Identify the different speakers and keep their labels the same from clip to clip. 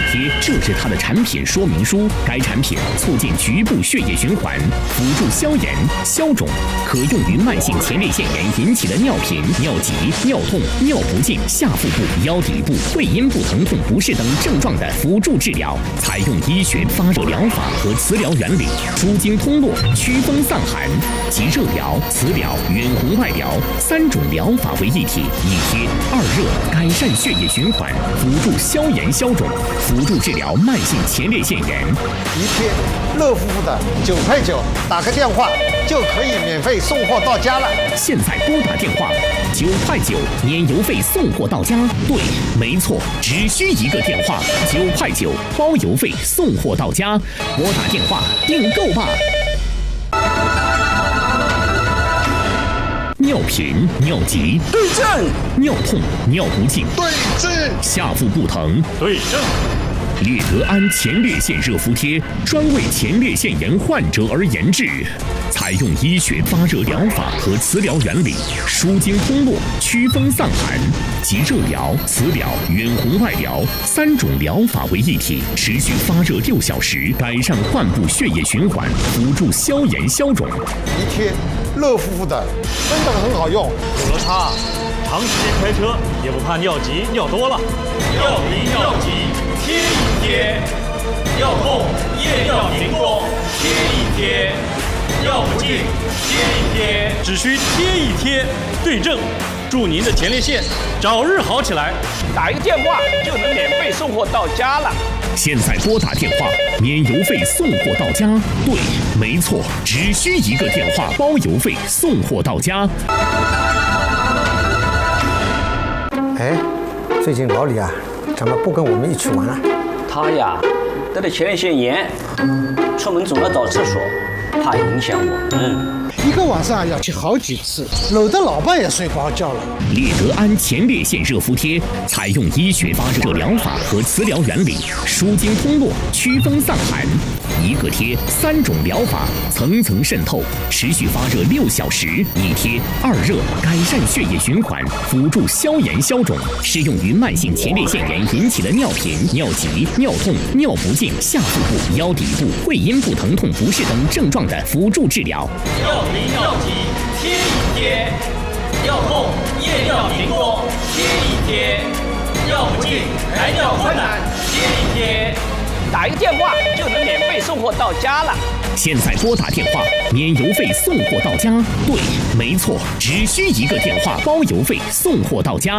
Speaker 1: 贴，这是它的产品说明书。该产品促进局部血液循环，辅助消炎、消肿，可用于慢性前列腺炎引起的尿频、尿急、尿痛、尿不尽、下腹部、腰底部、会阴部疼痛不适等症状的辅助治疗。采用医学发热疗法和磁疗原理，舒筋通络、祛风散寒，集热疗、磁疗、远红外疗3种疗法为一体，一贴二热，改善血液循环，辅助消炎消肿，辅助治疗慢性前列腺炎。
Speaker 2: 一贴热乎乎的9块9，打个电话就可以免费送货到家了。
Speaker 1: 现在拨打电话9块9，免邮费送货到家。对，没错，只需一个电话，9块9，包邮费送货到家。拨打电话订购吧。尿频、尿急
Speaker 2: 对症，
Speaker 1: 尿痛、尿不尽
Speaker 2: 对症，
Speaker 1: 下腹部疼
Speaker 3: 对症。
Speaker 1: 列德安前列腺热敷贴专为前列腺炎患者而研制，采用医学发热疗法和磁疗原理，舒筋通络、祛风散寒，集热疗、磁疗、远红外疗3种疗法为一体，持续发热6小时，改善患部血液循环，辅助消炎消肿。
Speaker 2: 一贴热乎乎的，真的很好用。
Speaker 3: 有了它，长时间开车也不怕尿急尿多了。尿频尿急贴一贴，尿痛夜尿频多贴一贴，尿不尽贴一贴，只需贴一贴，对症，祝您的前列腺早日好起来。
Speaker 4: 打一个电话就能免费送货到家了。
Speaker 1: 现在拨打电话，免邮费送货到家。对，没错，只需一个电话，包邮费送货到家。
Speaker 2: 哎，最近老李啊，怎么不跟我们一起玩啊？
Speaker 4: 他呀，得了前列腺炎，出门总要倒厕所，怕影响我们。
Speaker 5: 一个晚上要去好几次，搂得老伴也睡不着觉了。
Speaker 1: 列德安前列腺热敷贴采用医学发热疗法和磁疗原理，舒筋通络、祛风散寒，一个贴3种疗法层层渗透，持续发热6小时，一贴二热，改善血液循环，辅助消炎消肿，适用于慢性前列腺炎引起的尿频、尿急、尿痛、尿不尽、下腹部、腰底部、会阴部疼痛不适等症状的辅助治疗。
Speaker 3: 尿频尿急贴一贴，尿痛夜尿频多贴一贴，尿不尽排尿困难贴一贴，
Speaker 4: 打一个电话就能免费送货到家了。
Speaker 1: 现在拨打电话，免邮费送货到家。对，没错，只需一个电话，包邮费送货到家。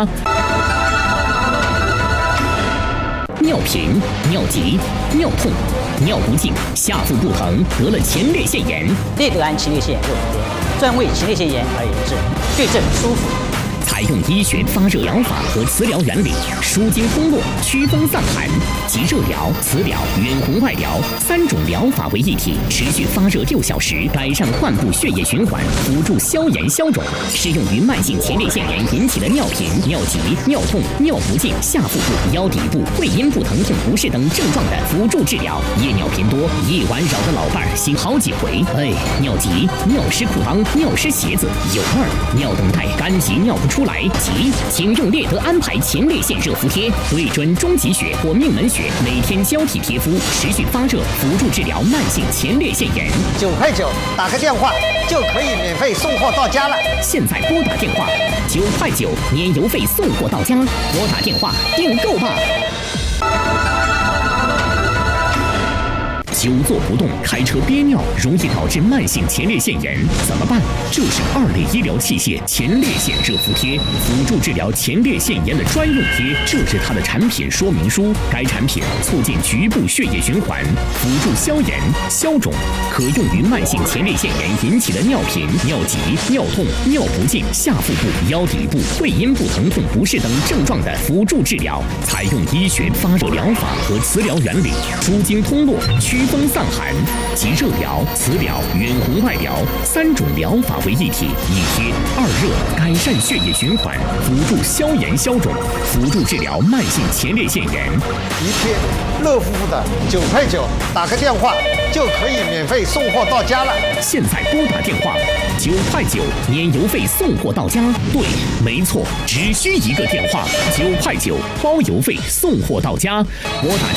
Speaker 1: 尿频、尿急、尿痛、尿不尽、下腹部疼，得了前列腺炎。
Speaker 6: 列德安前列腺热敷贴，专为前列腺炎而研制，对症舒服。
Speaker 1: 采用医学发热疗法和磁疗原理，舒筋通络、祛风散寒，集热疗、磁疗、远红外疗3种疗法为一体，持续发热6小时，改善患部血液循环，辅助消炎消肿，适用于慢性前列腺炎引起的尿频、尿急、尿痛、尿不尽、下腹部、腰底部、会阴部疼痛不适等症状的辅助治疗。夜尿频多，夜晚扰得老伴儿醒好几回，尿急、尿湿裤裆、尿湿鞋子有味儿，尿等待干急尿不出来急，请用列德安排前列腺热敷贴，对准中极穴或命门穴，每天交替贴敷，持续发热，辅助治疗慢性前列腺炎。
Speaker 2: 9块9，打个电话就可以免费送货到家了。
Speaker 1: 现在拨打电话9块9，免邮费送货到家。拨打电话订购吧。久坐不动，开车憋尿，容易导致慢性前列腺炎，怎么办？这是2类医疗器械前列腺热敷贴，辅助治疗前列腺炎的专用贴，这是它的产品说明书。该产品促进局部血液循环，辅助消炎消肿，可用于慢性前列腺炎引起的尿频、尿急、尿痛、尿不尽、下腹部、腰底部、会阴部疼痛不适等症状的辅助治疗。采用医学发热疗法和磁疗原理，舒筋通络、祛风散寒，集热疗、磁疗、远红外疗3种疗法为一体，一贴二热，改善血液循环，辅助消炎消肿，辅助治疗慢性前列腺炎。
Speaker 2: 一贴热乎乎的9块9，打个电话就可以免费送货到家了。
Speaker 1: 现在拨打电话9块9，免邮费送货到家。对，没错，只需一个电话，9块9，包邮费送货到家。拨打